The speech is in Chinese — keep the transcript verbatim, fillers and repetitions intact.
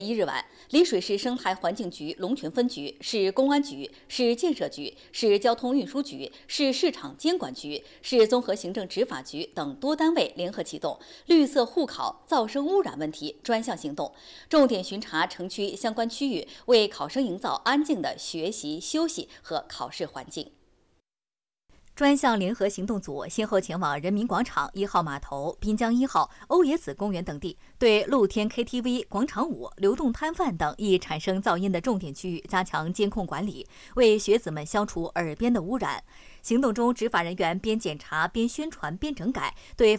一日晚，丽水市生态环境局龙群分局、市公安局、市建设局、市交通运输局、市市场监管局、市综合行政执法局等多单位联合启动绿色互考噪声污染问题专项行动，重点巡查城区相关区域，为考生营造安静的学习、休息和考试环境。专项联合行动组先后前往人民广场、一号码头、滨江一号、欧冶子公园等地，对露天 K T V、广场舞、流动摊贩等易产生噪音的重点区域加强监控管理，为学子们消除耳边的污染。行动中，执法人员边检查边宣传边整改，对